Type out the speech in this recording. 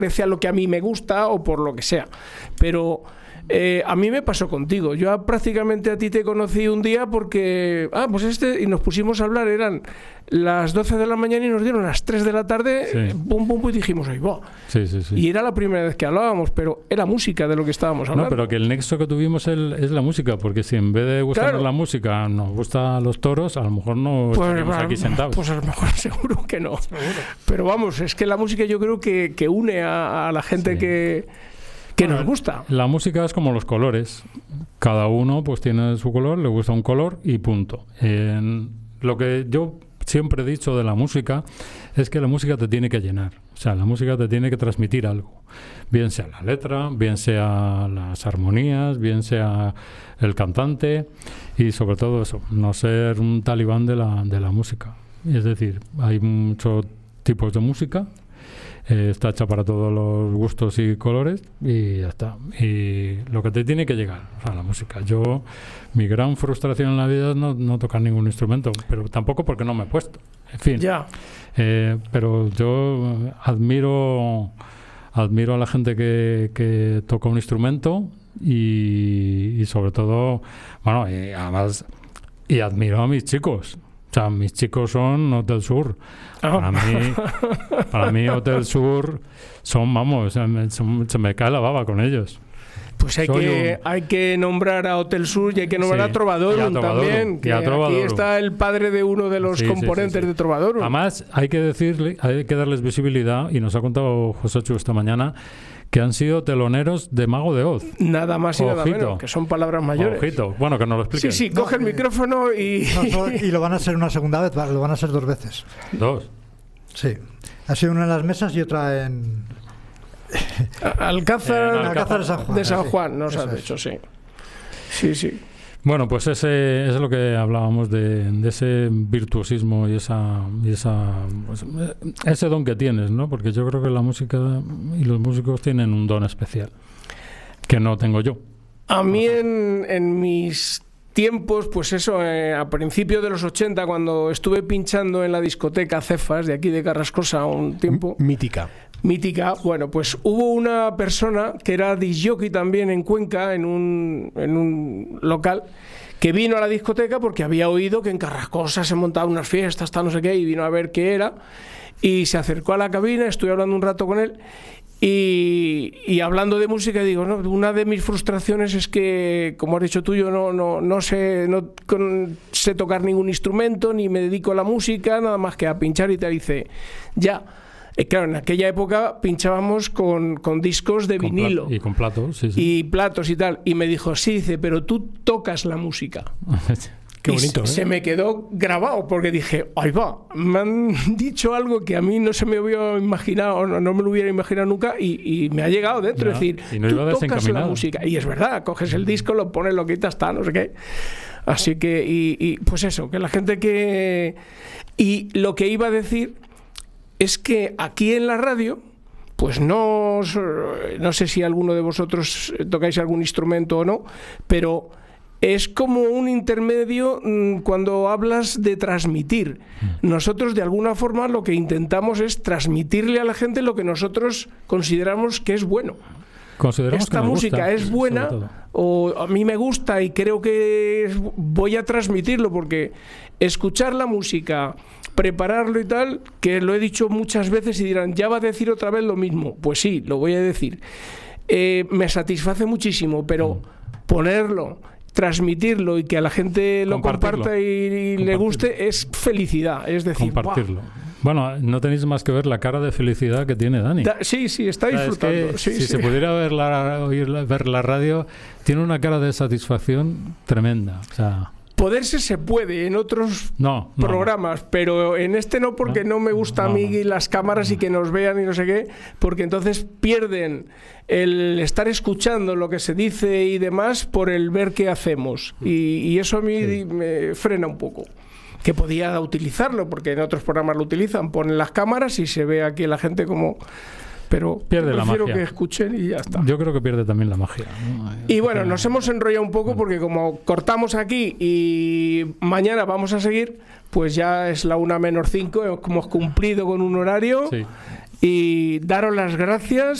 aprecia lo que a mí me gusta o por lo que sea. Pero a mí me pasó contigo. Yo prácticamente a ti te conocí un día porque, y nos pusimos a hablar, eran las 12 de la mañana y nos dieron las 3 de la tarde, pum, pum, y dijimos, ¡ay, va! Sí. Y era la primera vez que hablábamos, pero era música de lo que estábamos hablando. No, pero que el nexo que tuvimos es la música, porque si en vez de gustarnos la música nos gustan los toros, a lo mejor no estaríamos aquí sentados. Pues a lo mejor seguro que no. Seguro. Pero vamos, es que la música yo creo que une a la gente que nos gusta. La música es como los colores. Cada uno pues tiene su color, le gusta un color y punto. Lo que yo siempre he dicho de la música es que la música te tiene que llenar. O sea, la música te tiene que transmitir algo. Bien sea la letra, bien sea las armonías, bien sea el cantante y sobre todo eso, no ser un talibán de la música. Es decir, hay muchos tipos de música. Está hecha para todos los gustos y colores y ya está. Y lo que te tiene que llegar, o sea, la música. Mi gran frustración en la vida es no tocar ningún instrumento, pero tampoco porque no me he puesto. En fin. Ya. Pero yo admiro a la gente que toca un instrumento y sobre todo, bueno, y además, y admiro a mis chicos. O sea, mis chicos son Hotel Sur. Para mí Hotel Sur son, vamos, se me cae la baba con ellos. Pues hay que nombrar a Hotel Sur y hay que nombrar a Trovadorum también. Que aquí está el padre de uno de los componentes de Trovadorum. Además, hay que darles visibilidad, y nos ha contado José Chu esta mañana, que han sido teloneros de Mago de Oz. Nada más y nada menos, que son palabras mayores. Ojito. Bueno, que nos lo expliquen. Sí, coge el micrófono y... y lo van a hacer una segunda vez, lo van a hacer 2 veces. ¿2? Sí. Ha sido una en las mesas y otra en... Alcázar de San Juan, nos has dicho, sí. Sí. Bueno, pues ese es lo que hablábamos de ese virtuosismo y ese don que tienes, ¿no? Porque yo creo que la música y los músicos tienen un don especial que no tengo yo. A mí en mis tiempos, pues eso, a principios de los 80, cuando estuve pinchando en la discoteca Cefas de aquí de Carrascosa un tiempo. Mítica, bueno, pues hubo una persona que era disc-jockey también en Cuenca, en un local, que vino a la discoteca porque había oído que en Carrascosa se montaban unas fiestas, tal, no sé qué, y vino a ver qué era, y se acercó a la cabina, estuve hablando un rato con él, y hablando de música, digo, no, una de mis frustraciones es que, como has dicho tú, yo no sé tocar ningún instrumento, ni me dedico a la música, nada más que a pinchar, y te dice, ya. Claro, en aquella época pinchábamos con discos de vinilo. Y con platos, sí. Y platos y tal. Y me dijo, sí, dice, pero tú tocas la música. Qué bonito, Se me quedó grabado porque dije, ahí va, me han dicho algo que a mí no se me hubiera imaginado, no me lo hubiera imaginado nunca, y me ha llegado dentro. Es decir, y no iba tú tocas la música. Y es verdad, coges el disco, lo pones, lo quitas, está, no sé qué. Así que, y pues eso, que la gente que... Y lo que iba a decir es que aquí en la radio, pues no sé si alguno de vosotros tocáis algún instrumento o no, pero es como un intermedio cuando hablas de transmitir. Nosotros, de alguna forma, lo que intentamos es transmitirle a la gente lo que nosotros consideramos que es bueno. Esta música es buena, o a mí me gusta y creo que voy a transmitirlo, porque escuchar la música, prepararlo y tal, que lo he dicho muchas veces y dirán, ya va a decir otra vez lo mismo. Pues sí, lo voy a decir. Me satisface muchísimo, pero ponerlo, transmitirlo y que a la gente lo comparta y le guste es felicidad. Es decir, compartirlo. ¡Wow! Bueno, no tenéis más que ver la cara de felicidad que tiene Dani. Sí, está disfrutando. Si se pudiera ver la radio, tiene una cara de satisfacción tremenda. O sea, poderse se puede en otros programas, pero en este no, porque no me gusta a mí las cámaras y que nos vean y no sé qué, porque entonces pierden el estar escuchando lo que se dice y demás por el ver qué hacemos, y eso a mí me frena un poco. Que podía utilizarlo, porque en otros programas lo utilizan, ponen las cámaras y se ve aquí la gente como... Pero pierde la magia. Que escuchen y ya está. Yo creo que pierde también la magia, ¿no? Y bueno, nos hemos enrollado un poco porque como cortamos aquí y mañana vamos a seguir, pues ya es la 1:05, hemos cumplido con un horario. Sí. y daros las gracias